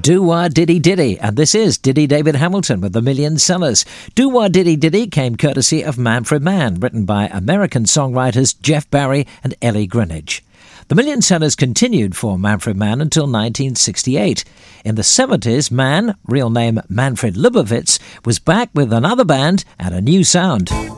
Do-Wah Diddy Diddy, and this is Diddy David Hamilton with the Million Sellers. Do-Wah Diddy Diddy came courtesy of Manfred Mann, written by American songwriters Jeff Barry and Ellie Greenwich. The Million Sellers continued for Manfred Mann until 1968. In the 70s, Mann, real name Manfred Lubowitz, was back with another band and a new sound.